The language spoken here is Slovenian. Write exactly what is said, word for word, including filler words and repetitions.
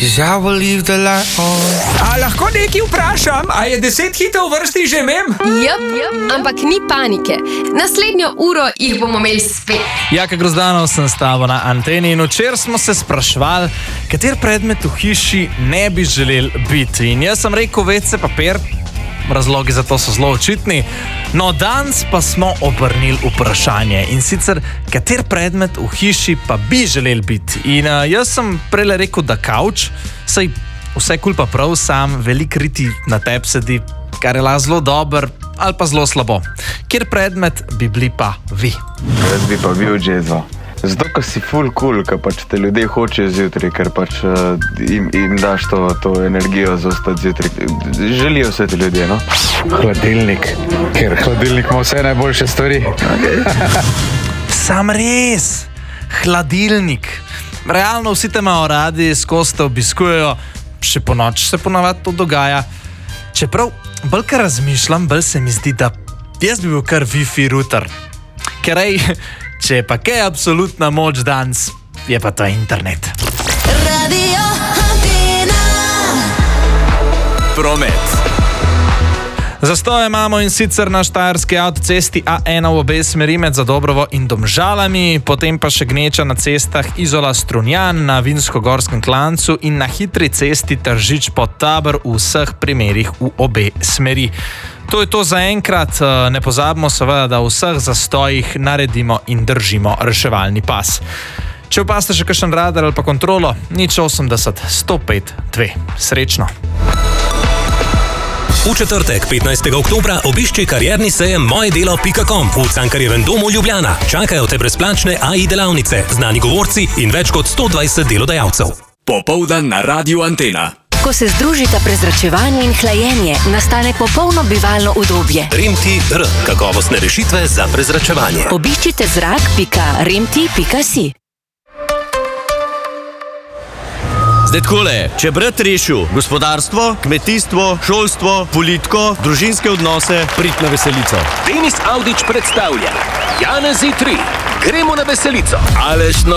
'Cause I will leave the light on. A lahko nekaj vprašam, a je deset hitov v vrsti že mem? Jep, ampak ni panike. Naslednjo uro jih bomo imeli spet. Jaka Grozdanov sem s tabo na anteni in včeraj smo se sprašvali, kater predmet v hiši ne bi želeli biti. In jaz sem rekel, ve ce papir, razlogi za to so zelo očitni. No, danes pa smo obrnili vprašanje in sicer, kater predmet v hiši pa bi želeli biti. In uh, jaz sem prele rekel, da kavč, saj vse kul pa prav, sam velik riti na tebi sedi, kar je la zelo dober ali pa zelo slabo. Kjer predmet bi bili pa vi? Jaz bi pa bil jazzo. Zato, ker si full cool, ker pač te ljudje hočejo zjutraj, ker pač uh, jim, jim daš to, to energijo za ostati zjutraj. Želijo se ti ljudje, no? Hladilnik, ker hladilnik ima vse najboljše stvari. Okay. Sam res, hladilnik. Realno vsi te imajo radi, skozi te obiskujejo, še po noč se ponavadi to dogaja. Čeprav, bolj kar razmišljam, bolj se mi zdi, da jaz bi bil kar Wi-Fi router. Ker ej, če je pa kaj absolutna moč danes, je pa to internet. Radio Antena. Promet. Zastoje imamo in sicer na štajerski avtocesti A ena v obe smeri med Zadobrovo in Domžalami, potem pa še gneča na cestah Izola-Strunjan, na Vinsko-Gorskem klancu in na hitri cesti Tržič pod Tabor v vseh primerih v obe smeri. To je to za enkrat, ne pozabimo seveda, da v vseh zastojih naredimo in držimo reševalni pas. Če opaste še kakšen radar ali pa kontrolo, nič osemdeset sto pet dve. Srečno! V četrtek, petnajstega oktobra, obišči karierni sejem mojedelo pika com v Cankarjevem domu Ljubljana. Čakajo te brezplačne A I delavnice, znani govorci in več kot sto dvajset delodajalcev. Popoldan na Radio Antena. Ko se združita prezračevanje in hlajenje, nastane popolno bivalno udobje. Remti R. Kakovostne rešitve za prezračevanje. Obiščite zrak pika remti pika si. Zdaj takole, če brat rešil gospodarstvo, kmetijstvo, šolstvo, politiko, družinske odnose, prid na veselico. Denis Avdić predstavlja Janezi tri. Gremo na veselico. Aleš no.